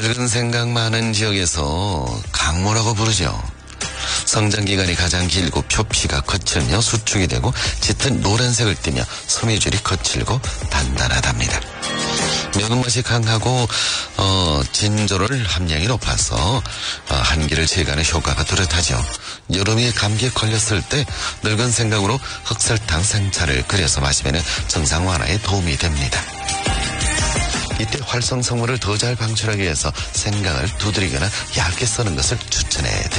늙은 생강 많은 지역에서 강모라고 부르죠. 성장기간이 가장 길고 표피가 거칠며 수축이 되고 짙은 노란색을 띠며 섬유줄이 거칠고 단단하답니다. 매운맛이 강하고 진저롤 함량이 높아서 한기를 제거하는 효과가 뚜렷하죠. 여름에 감기에 걸렸을 때 늙은 생강으로 흑설탕 생차를 끓여서 마시면 증상 완화에 도움이 됩니다. 이때 활성 성분을 더 잘 방출하기 위해서 생강을 두드리거나 얇게 써는 것을 추천해 드립니다.